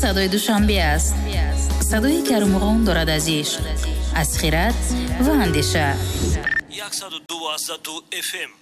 صدای دوشنبه است. صدایی که ارمغان دارد از عشق، از خیرات و اندیشه. 102.2 FM